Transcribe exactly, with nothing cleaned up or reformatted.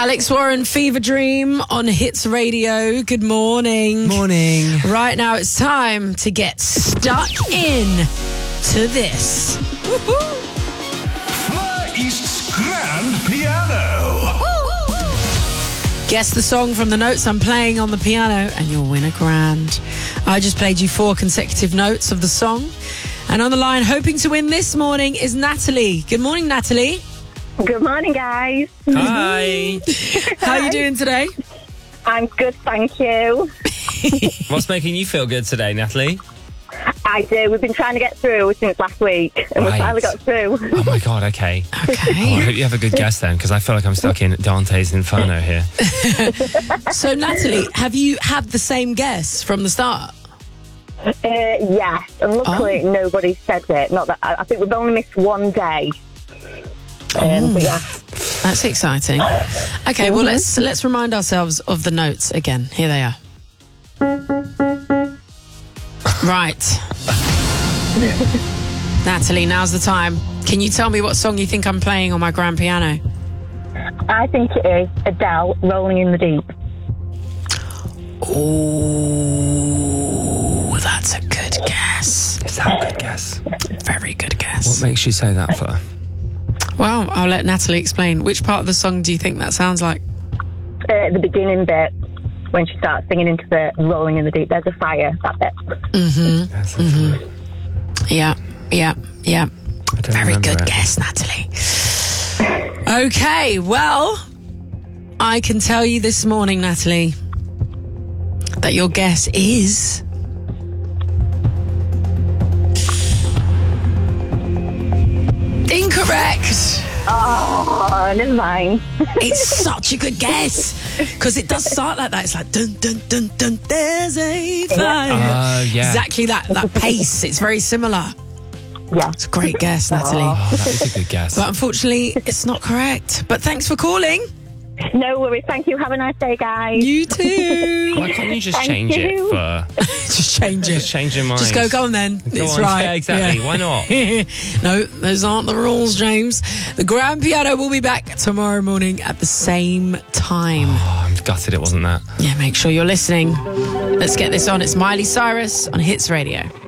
Alex Warren, Fever Dream on Hits Radio. Good morning. Morning. Right now it's time to get stuck in to this. Woo-hoo. Fleur East's Grand Piano. Guess the song from the notes I'm playing on the piano and you'll win a grand. I just played you four consecutive notes of the song. And on the line, hoping to win this morning, is Natalie. Good morning, Natalie. Good morning, guys. Hi. How are you doing today? I'm good, thank you. What's making you feel good today, Natalie? I do. We've been trying to get through since last week, and Right. we finally got through. Oh my God, okay. Okay. Oh, I hope you have a good guess then, because I feel like I'm stuck in Dante's Inferno here. So, Natalie, have you had the same guess from the start? Uh, yes, and luckily Oh. nobody said it. Not that I, I think we've only missed one day. Um, but yeah. That's exciting. Okay, well, let's let's remind ourselves of the notes again. Here they are. Right. Natalie, now's the time. Can you tell me what song you think I'm playing on my grand piano? I think it is Adele, Rolling in the Deep. Oh, that's a good guess. Is that a good guess? Very good What guess. makes you say that, Fleur? Well, I'll let Natalie explain. Which part of the song do you think that sounds like? Uh, the beginning bit, when she starts singing into the Rolling in the Deep, there's a fire, that bit. Mm-hmm. Yes, Mm-hmm. Yeah, yeah, yeah. I don't Very remember good it. guess, Natalie. Okay, well, I can tell you this morning, Natalie, that your guess is... incorrect. Oh, never mind. It's such a good guess because it does start like that. It's like dun dun dun dun. There's a fire. Oh, yeah. Exactly that. That pace. It's very similar. Yeah. It's a great guess, Natalie. Oh, that is a good guess. But unfortunately, it's not correct. But thanks for calling. No worries. Thank you. Have a nice day, guys. You too. Why can't you just Thank change it, you. Fleur? Just change it. Just change your mind. Just go, go on then. Go it's on. right. Yeah, exactly. Why not? No, those aren't the rules, James. The Grand Piano will be back tomorrow morning at the same time. Oh, I'm gutted it wasn't that. Yeah, make sure you're listening. Let's get this on. It's Miley Cyrus on Hits Radio.